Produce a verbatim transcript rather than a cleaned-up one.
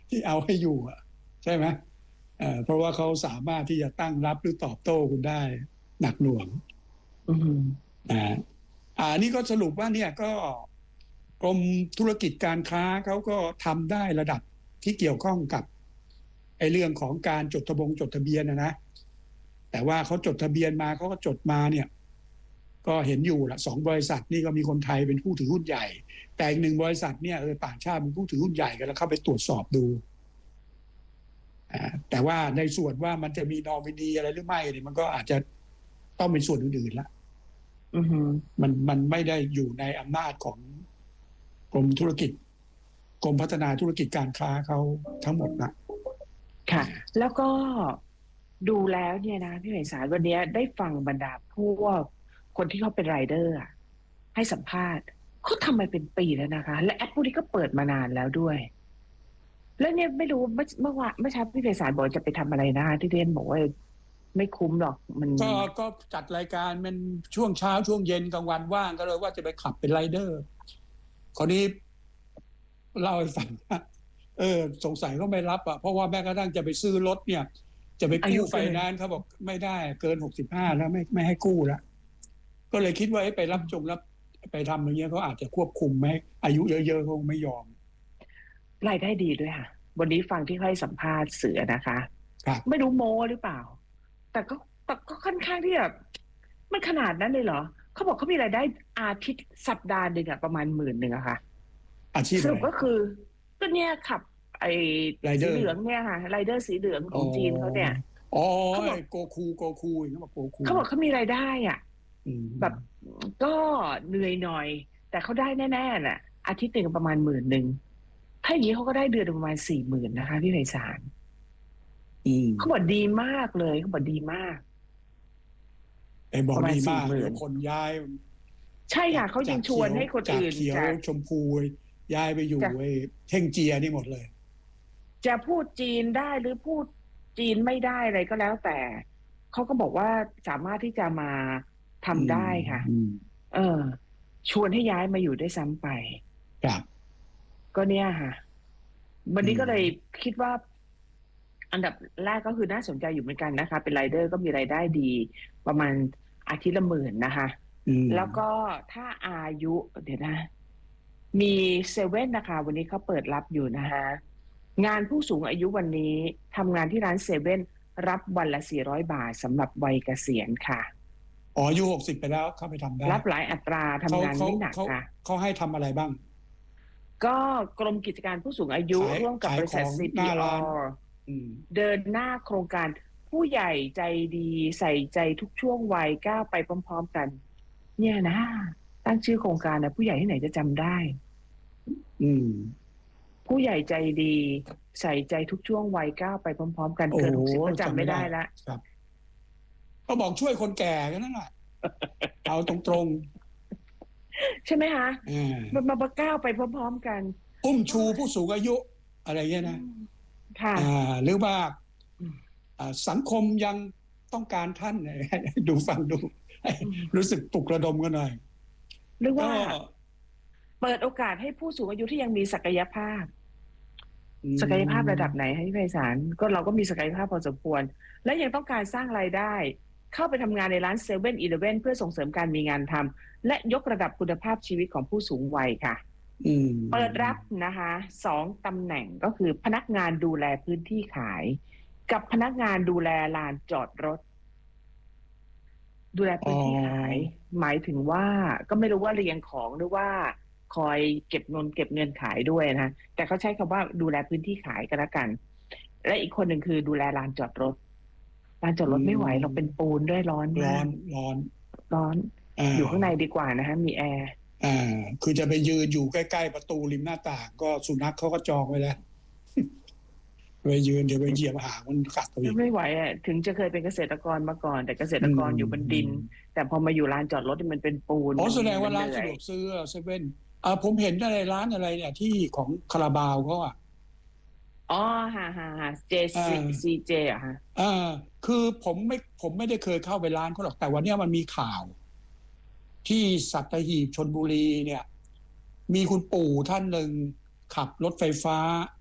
ที่เอาให้อยู่อ่ะใช่ไหมเอ่อเพราะว่าเขาสามารถที่จะตั้งรับหรือตอบโต้คุณได้หนักหน่วงนะอ่านี่ก็สรุปว่าเนี่ยก็กรมธุรกิจการค้าเขาก็ทำได้ระดับที่เกี่ยวข้องกับไอ้เรื่องของการจดทะบงจดทะเบียนนะนะแต่ว่าเขาจดทะเบียนมาเขาก็จดมาเนี่ยก็เห็นอยู่ละสองบริษัทนี่ก็มีคนไทยเป็นผู้ถือหุ้นใหญ่แต่อีกหนึ่งบริษัทเนี่ยเออต่างชาติเป็นผู้ถือหุ้นใหญ่กันแล้วเข้าไปตรวจสอบดูแต่ว่าในส่วนว่ามันจะมีนอมินีอะไรหรือไม่เนี่ยมันก็อาจจะต้องเป็นส่วนอื่นๆละมันมันไม่ได้อยู่ในอำนาจของกรมธุรกิจกรมพัฒนาธุรกิจการค้าเขาทั้งหมดนะค่ะแล้วก็ดูแล้วเนี่ยนะพี่ไพศาลวันนี้ได้ฟังบรรดาพวกคนที่เขาเป็นไรเดอร์ให้สัมภาษณ์เขาทำมาเป็นปีแล้วนะคะและแอปพวกนี้ก็เปิดมานานแล้วด้วยแล้วเนี่ยไม่รู้เมื่อเมื่อวานเมื่อเช้าพี่ไพศาลบอกจะไปทำอะไรนะที่เรียนบอกว่าไม่คุ้มหรอกมันก็ก็จัดรายการมันช่วงเช้าช่วงเย็นกลางวันว่างก็เลยว่าจะไปขับเป็นไรเดอร์คราวนี้เล่าให้ฟังว่าเออสงสัยก็ไม่รับอ่ะเพราะว่าแม้กระทั่งจะไปซื้อรถเนี่ยจะไปกู้ไฟแนนซ์เขาบอกไม่ได้เกินหกสิบห้าแล้วไม่ไม่ให้กู้แล้วก็เลยคิดว่าไปรับจงรับไปทำอย่างเงี้ยเขาอาจจะควบคุมไหมอายุเยอะๆเขาไม่ยอมรายได้ดีด้วยค่ะวันนี้ฟังที่ให้สัมภาษณ์เสือนะคะไม่รู้โม้หรือเปล่าแต่ก็แต่ก็ค่อนข้างที่แบบมันขนาดนั้นเลยเหรอเขาบอกเขามีรายได้อาทิตย์สัปดาห์หนึ่งอะประมาณหมื่นหนึ่งอะค่ะอาชีพสรุปก็คือก็เนี่ยขับไอ้สีเหลืองเนี่ยค่ะไรเดอร์สีเหลืองของจีนเขาเนี่ยอ๋อโกคูโกคูเขาบอกโกคูเขาบอกเขามีรายได้อ่ะแบบก็เหนื่อยหน่อยแต่เขาได้แน่ๆน่ะอาทิตย์หนึ่งประมาณหมื่นหนึ่งถ้าอย่างนี้เขาก็ได้เดือนประมาณสี่หมื่นนะคะพี่ไพศาลเขาบอกดีมากเลยเขาบอกดีมากไอ้บอกดีมากเลยคนย้ายใช่ค่ะเขายังชวนให้คนอื่นจากเขียวชมพูย้ายไปอยู่ไอ้เท่งเจียนี่หมดเลยจะพูดจีนได้หรือพูดจีนไม่ได้อะไรก็แล้วแต่เขาก็บอกว่าสามารถที่จะมาทำได้ค่ะเออชวนให้ย้ายมาอยู่ได้ซ้ำไปครับก็เนี่ยค่ะวันนี้ก็เลยคิดว่าอันดับแรกก็คือน่าสนใจอยู่เหมือนกันนะคะเป็นไรเดอร์ก็มีรายได้ดีประมาณอาทิตย์ละหมื่นนะคะแล้วก็ถ้าอายุเดี๋ยวนะมีเซเว่นนะคะวันนี้เขาเปิดรับอยู่นะคะงานผู้สูงอายุวันนี้ทำงานที่ร้านเซเว่นรับวันละสี่ร้อยบาทสำหรับวัยเกษียณค่ะอ๋ออายุหกสิบไปแล้วเข้าไปทำได้รับหลายอัตราทำงานไม่หนักค่ะเขาให้ทำอะไรบ้างก็กรมกิจการผู้สูงอายุร่วมกับบริษัท ซี พี อาร์ เดินหน้าโครงการผู้ใหญ่ใจดีใส่ใจทุกช่วงวัยก้าวไปพร้อมๆกันเนี่ยนะตั้งชื่อโครงการนะผู้ใหญ่ที่ไหนจะจำได้อืมผู้ใหญ่ใจดีใส่ใจทุกช่วงวัยก้าวไปพร้อมๆกันเกินหกสิบก็จำไม่ได้ละครับก็บอกช่วยคนแก่กันนั่นแหละเอาตรงๆใช่ไหมคะมันมาก้าวไปพร้อมๆกันอุ้มชูผู้สูงอายุอะไรเงี้ยนะค่ะหรือว่าสังคมยังต้องการท่านดูฟังดูรู้สึกปลุกระดมกันหน่อยหรือว่าเปิดโอกาสให้ผู้สูงอายุที่ยังมีศักยภาพศักยภาพระดับไหนให้ไพศาลก็เราก็มีศักยภาพพอสมควรและยังต้องการสร้างรายได้เข้าไปทำงานในร้านเซเว่นอีเลฟเว่นเพื่อส่งเสริมการมีงานทำและยกระดับคุณภาพชีวิตของผู้สูงวัยค่ะเปิดรับนะคะสองตำแหน่งก็คือพนักงานดูแลพื้นที่ขายกับพนักงานดูแลลานจอดรถดูแลพื้นที่ขายหมายถึงว่าก็ไม่รู้ว่าเรียงของหรือว่าคอยเก็บเงินเก็บเงินขายด้วยนะแต่เขาใช้คำว่าดูแลพื้นที่ขายกันละกันและอีกคนหนึ่งคือดูแลลานจอดรถลานจอดรถไม่ไหวเราเป็นปูนด้วยร้อนร้อนร้อนร้อนอยู่ข้างในดีกว่านะฮะมีแอร์อ่าคือจะไปยืนอยู่ใกล้ๆประตูริมหน้าต่างก็สุนัขเขาก็จองไว้แล้วไปยืนเดี๋ยวไปเหยียบหางมันกัดตัวเองไม่ไหวอ่ะถึงจะเคยเป็นเกษตรกรมาก่อนแต่เกษตรกรอยู่บนดินแต่พอมาอยู่ลานจอดรถมันเป็นปูนอ๋อแสดงว่าร้านสะดวกซื้อเซเว่นอ่าผมเห็นอะไรร้านอะไรเนี่ยที่ของคาราบาวเขาอ่ะอ๋อฮ่าฮ่าฮ่าเจซีเจอ่ะฮะอ่าคือผมไม่ผมไม่ได้เคยเข้าไปร้านเขาหรอกแต่วันนี้มันมีข่าวที่สัตหีบชลบุรีเนี่ยมีคุณปู่ท่านหนึ่งขับรถไฟฟ้า